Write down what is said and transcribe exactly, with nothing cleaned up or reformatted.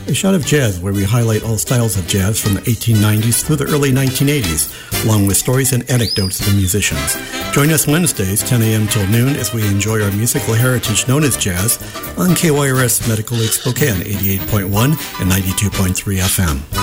A Shot of Jazz, where we highlight all styles of jazz from the eighteen nineties through the early nineteen eighties, along with stories and anecdotes of the musicians. Join us Wednesdays, ten a.m. till noon, as we enjoy our musical heritage known as jazz on K Y R S Medical Lake Spokane, eighty-eight point one and ninety-two point three F M.